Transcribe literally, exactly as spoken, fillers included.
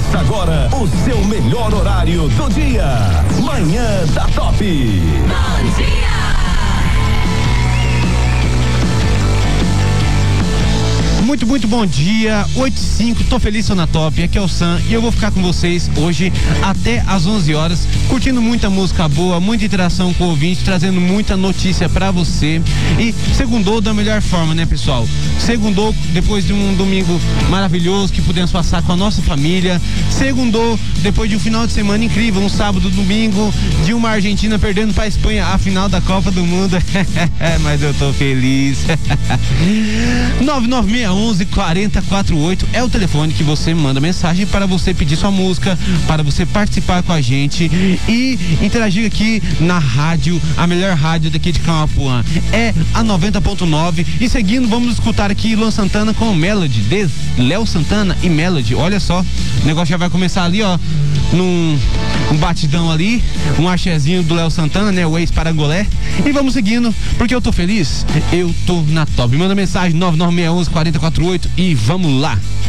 Começa agora o seu melhor horário do dia. Manhã da Top. Bom dia! Muito, muito bom dia, oito e cinco, tô feliz, tô na Top, aqui é o Sam e eu vou ficar com vocês hoje até às onze horas, curtindo muita música boa, muita interação com o ouvinte, trazendo muita notícia pra você e segundou da melhor forma, né, pessoal? Segundou depois de um domingo maravilhoso que pudemos passar com a nossa família, segundou depois de um final de semana incrível, um sábado, domingo, de uma Argentina perdendo pra Espanha a final da Copa do Mundo, mas eu tô feliz. nove nove seis um um quatro zero quatro oito é o telefone que você manda mensagem para você pedir sua música, para você participar com a gente e interagir aqui na rádio, a melhor rádio daqui de Camapuã é a noventa ponto nove. E seguindo, vamos escutar aqui Luan Santana com Melody, de Léo Santana e Melody. Olha só, o negócio já vai começar ali, ó, num um batidão ali, um axézinho do Léo Santana, né, o ex-parangolé. E vamos seguindo, porque eu tô feliz, eu tô na Top. Manda mensagem nove nove seis um um quatro zero quatro oito e vamos lá.